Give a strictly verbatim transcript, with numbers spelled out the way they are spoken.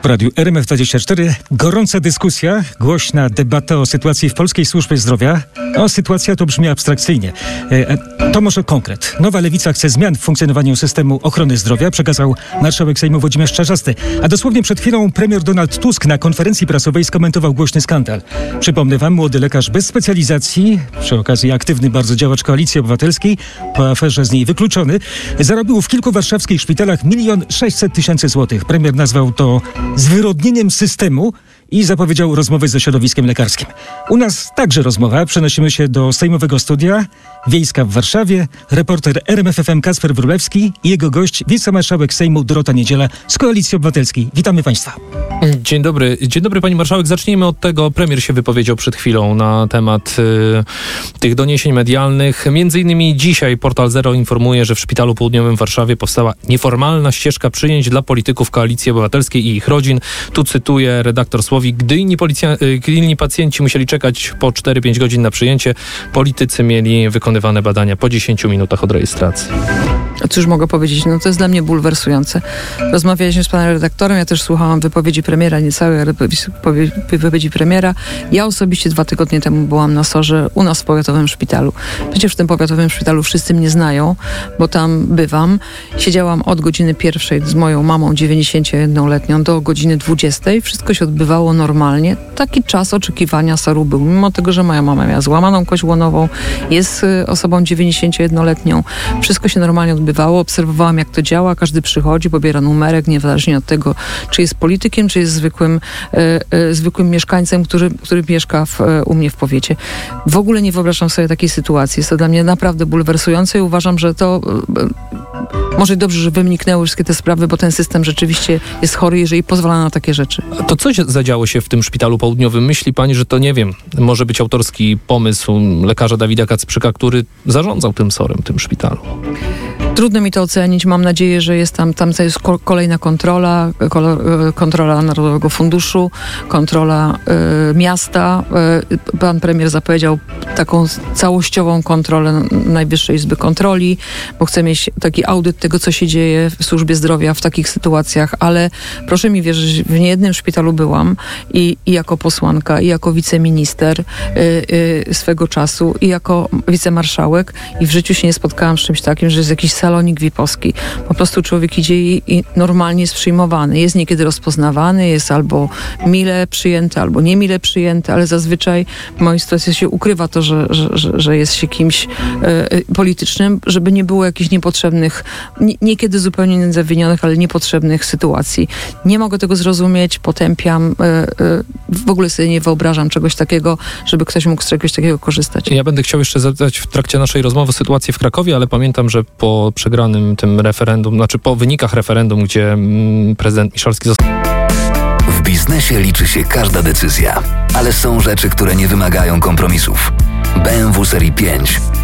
radiu R M F dwadzieścia cztery gorąca dyskusja, głośna debata o sytuacji w polskiej służbie zdrowia. O, sytuacja to brzmi abstrakcyjnie. E, to może konkret. Nowa Lewica chce zmian w funkcjonowaniu systemu ochrony zdrowia, przekazał marszałek Sejmu Włodzimierz Czarzasty. A dosłownie przed chwilą premier Donald Tusk na konferencji prasowej skomentował głośny skandal. Przypomnę wam, młody lekarz bez specjalizacji, przy okazji aktywny bardzo działacz Koalicji Obywatelskiej, po aferze z niej wykluczony, zarobił w kilku warszawskich szpitalach milion sześćset tysięcy złotych. Premier nazwał to zwyrodnieniem systemu i zapowiedział rozmowę ze środowiskiem lekarskim. U nas także rozmowa. Przenosimy się do sejmowego studia. Wiejska w Warszawie. Reporter R M F F M Kacper Wróblewski i jego gość, wicemarszałek Sejmu Dorota Niedziela z Koalicji Obywatelskiej. Witamy państwa. Dzień dobry. Dzień dobry pani marszałek. Zacznijmy od tego. Premier się wypowiedział przed chwilą na temat y, tych doniesień medialnych. Między innymi dzisiaj Portal Zero informuje, że w Szpitalu Południowym w Warszawie powstała nieformalna ścieżka przyjęć dla polityków Koalicji Obywatelskiej i ich rodzin. Tu cytuję redaktor Słowik. Gdy inni, policja, y, inni pacjenci musieli czekać po cztery pięć godzin na przyjęcie, politycy mieli wykonywane badania po dziesięciu minutach od rejestracji. Cóż mogę powiedzieć? No to jest dla mnie bulwersujące. Rozmawialiśmy z panem redaktorem, ja też słuchałam wypowiedzi premiera, nie całej, ale wypowiedzi premiera. Ja osobiście dwa tygodnie temu byłam na sorze u nas w powiatowym szpitalu. Przecież w tym powiatowym szpitalu wszyscy mnie znają, bo tam bywam. Siedziałam od godziny pierwszej z moją mamą dziewięćdziesięciojednoletnią do godziny dwudziestej. Wszystko się odbywało normalnie. Taki czas oczekiwania soru był. Mimo tego, że moja mama miała złamaną kość łonową, jest osobą dziewięćdziesięciojednoletnią. Wszystko się normalnie odbywało. Obserwowałam, jak to działa. Każdy przychodzi, pobiera numerek, niezależnie od tego, czy jest politykiem, czy jest zwykłym, e, e, zwykłym mieszkańcem, który, który mieszka w, e, u mnie w powiecie. W ogóle nie wyobrażam sobie takiej sytuacji. Jest to dla mnie naprawdę bulwersujące i uważam, że to e, może dobrze, że wyniknęły wszystkie te sprawy, bo ten system rzeczywiście jest chory, jeżeli pozwala na takie rzeczy. To co się zadziało się w tym Szpitalu Południowym? Myśli pani, że to, nie wiem, może być autorski pomysł lekarza Dawida Kacprzyka, który zarządzał tym sorem, tym szpitalu? Trudno mi to ocenić. Mam nadzieję, że jest tam, tam jest kolejna kontrola, kontrola Narodowego Funduszu, kontrola y, miasta. Y, pan premier zapowiedział taką całościową kontrolę Najwyższej Izby Kontroli, bo chcę mieć taki audyt tego, co się dzieje w służbie zdrowia w takich sytuacjach, ale proszę mi wierzyć, w niejednym szpitalu byłam i, i jako posłanka, i jako wiceminister y, y, swego czasu, i jako wicemarszałek, i w życiu się nie spotkałam z czymś takim, że jest jakiś salonik vipowski. Po prostu człowiek idzie i, i normalnie jest przyjmowany. Jest niekiedy rozpoznawany, jest albo mile przyjęty, albo niemile przyjęty, ale zazwyczaj w mojej sytuacji się ukrywa to, że, że, że, że jest się kimś e, politycznym, żeby nie było jakichś niepotrzebnych, nie, niekiedy zupełnie niezawinionych, ale niepotrzebnych sytuacji. Nie mogę tego zrozumieć, potępiam. E, e, w ogóle sobie nie wyobrażam czegoś takiego, żeby ktoś mógł z czegoś takiego korzystać. Ja będę chciał jeszcze zapytać w trakcie naszej rozmowy sytuację w Krakowie, ale pamiętam, że po przegranym tym referendum, znaczy po wynikach referendum, gdzie mm, prezydent Miszalski został... W biznesie liczy się każda decyzja, ale są rzeczy, które nie wymagają kompromisów. B M W serii pięć